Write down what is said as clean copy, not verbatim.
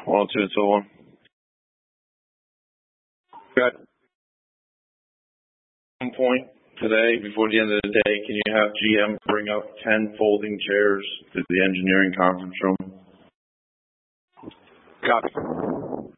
1, 2, and so on. Got one point today before the end of the day. Can you have GM bring up 10 folding chairs to the engineering conference room? Copy.